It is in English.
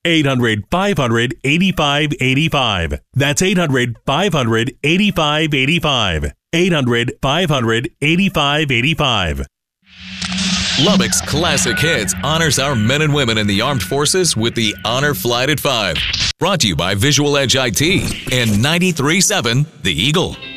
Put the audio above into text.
800-500-8585. That's 800-500-8585. 800-500-8585. Lubbock's Classic Hits honors our men and women in the armed forces with the Honor Flight at 5. Brought to you by Visual Edge IT and 93.7 The Eagle.